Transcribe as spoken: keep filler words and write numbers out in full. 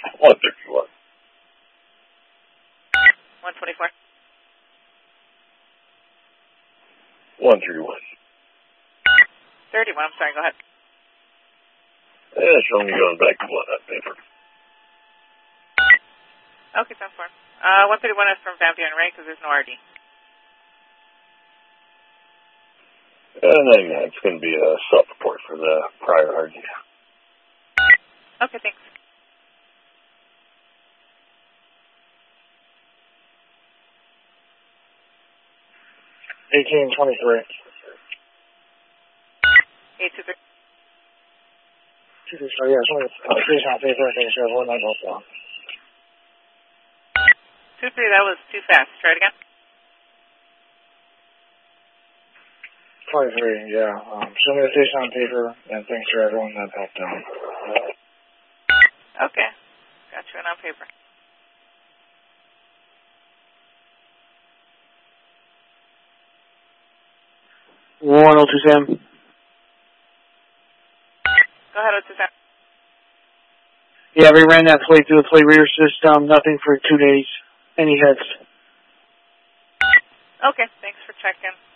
one thirty-one. one twenty-four. one thirty-one. thirty-one, I'm sorry, go ahead. Yeah, show me going back to what that paper. Okay, sounds fine. Uh, one thirty-one is from Van Buren, right? Because there's no R D. And then, yeah, it's going to be a self-report for the prior R D. Okay, thanks. eighteen twenty-three. eight two three. two two three, yeah, it's only three sound paper, I think it's one nine both down. two three, that was too fast. Try it again. twenty-three, yeah. Um, show me the station on paper, and thanks for everyone that helped out. Okay. Got you in on paper. one oh two Sam. Go ahead, what's that? Yeah, we ran that plate through the plate reader system, nothing for two days. Any hits? Okay, thanks for checking.